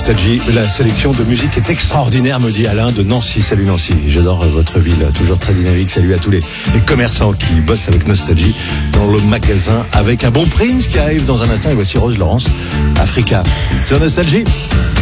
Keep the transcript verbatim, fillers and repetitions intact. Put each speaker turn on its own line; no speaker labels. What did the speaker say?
Nostalgie, la sélection de musique est extraordinaire, me dit Alain de Nancy. Salut Nancy, j'adore votre ville, toujours très dynamique. Salut à tous les, les commerçants qui bossent avec Nostalgie dans le magasin avec un bon Prince qui arrive dans un instant. Et voici Rose Laurence, Africa, sur Nostalgie.